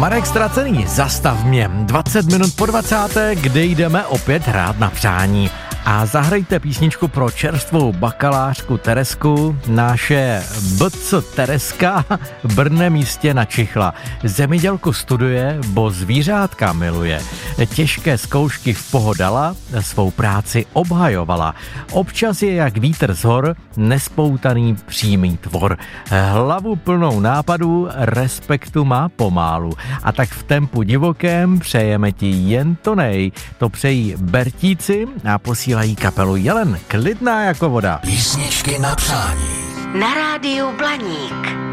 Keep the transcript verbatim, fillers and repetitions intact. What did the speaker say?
Marek Ztracený, zastav mě. dvacet minut po dvacáté, kdy jdeme opět hrát na přání. A zahrajte písničku pro čerstvou bakalářku Teresku, naše B C Tereska v Brně místě načichla. Zemědělku studuje, bo zvířátka miluje. Těžké zkoušky v pohodala, svou práci obhajovala. Občas je jak vítr z hor, nespoutaný přímý tvor. Hlavu plnou nápadů, respektu má pomálu. A tak v tempu divokém přejeme ti jen to nej. To přejí Bertíci a posílají kapelu Jelen, klidná jako voda. Písničky na přání. Na rádiu Blaník.